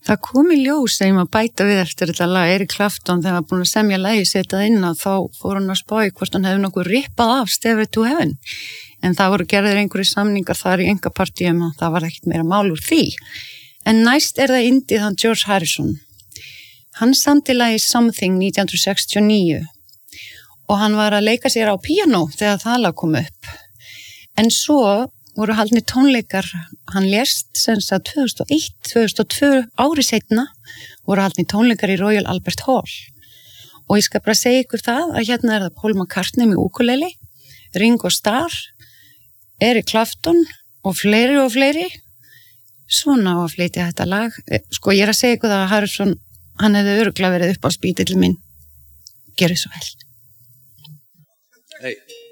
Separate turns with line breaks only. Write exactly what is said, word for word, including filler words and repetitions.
Það kom í ljós þegar maður bæta við eftir þetta lag, Eric Clapton, þegar maður búin að semja lagi setjað inn að þá fór hann að spá í hvort hann hefði nokkuð rippað af Stairway to Heaven. En það voru gerðir einhverju samningar þar í engapartíum og það var ekkert meira mál úr því. En næst er það indið hann George Harrison. Hann samdi lagi Something nítján hundruð sextíu og níu og hann var að leika sér á píanó þegar það lag kom upp. En svo voru haldnir tónleikar, hann lést sem sagt tvö þúsund og eitt til tvö þúsund og tvö ári seinna voru haldnir tónleikar í Royal Albert Hall. Og ég skal bara segja ykkur það að hérna er það Paul McCartney með ukulele, Ringo Starr, Eric Clapton og fleiri og fleiri. Svona á að flytja þetta lag. Sko ég er að segja ykkur það að Harrison, hann hefði örugglega verið upp á spýtillinn minn. Gjörðu svo vel.
Hey.